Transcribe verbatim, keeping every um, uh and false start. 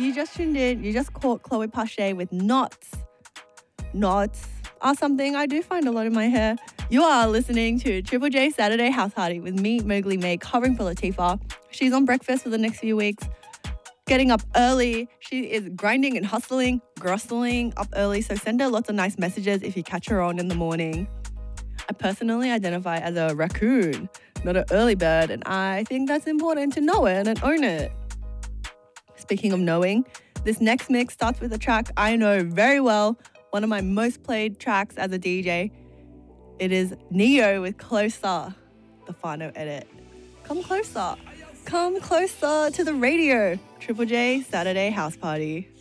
you just tuned in, you just caught Chloe Pache with Knots. Knots are something I do find a lot in my hair. You are listening to Triple J Saturday House Party with me, Mowgli May, covering for Latifah. She's on breakfast for the next few weeks, getting up early. She is grinding and hustling, grustling up early, so send her lots of nice messages if you catch her on in the morning. I personally identify as a raccoon, not an early bird, and I think that's important to know it and own it. Speaking of knowing, this next mix starts with a track I know very well, one of my most played tracks as a D J. It is Neo with Closer, the final edit. Come closer. Come closer to the radio. Triple J Saturday House Party.